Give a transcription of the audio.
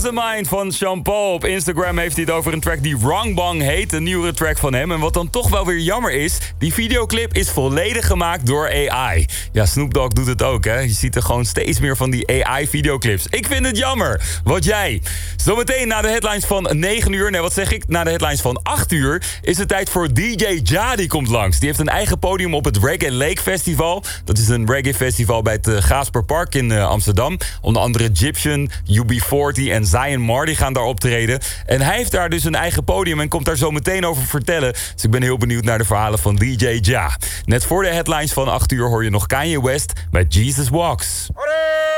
Wasn't Mine van Sean Paul. Op Instagram heeft hij het over een track die Wrong Bang heet. Een nieuwere track van hem. En wat dan toch wel weer jammer is, die videoclip is volledig gemaakt door AI. Ja, Snoop Dogg doet het ook, hè. Je ziet er gewoon steeds meer van die AI-videoclips. Ik vind het jammer. Wat jij? Zometeen na de headlines van 9 uur, nee, wat zeg ik? Na de headlines van 8 uur is het tijd voor DJ Ja, die komt langs. Die heeft een eigen podium op het Reggae Lake Festival. Dat is een reggae festival bij het Gaasperpark in Amsterdam. Onder andere Egyptian, UB40 en Zion Marty gaan daar optreden. En hij heeft daar dus een eigen podium en komt daar zo meteen over vertellen. Dus ik ben heel benieuwd naar de verhalen van DJ Ja. Net voor de headlines van 8 uur hoor je nog Kanye West met Jesus Walks.